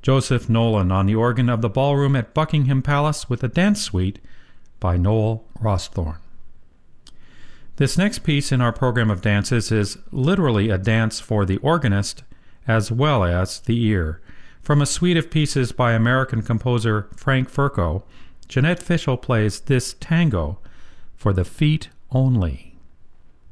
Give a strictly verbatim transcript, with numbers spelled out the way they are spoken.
Joseph Nolan on the organ of the ballroom at Buckingham Palace with a dance suite by Noel Rossthorn. This next piece in our program of dances is literally a dance for the organist as well as the ear. From a suite of pieces by American composer Frank Furco, Jeanette Fishel plays this tango for the feet only.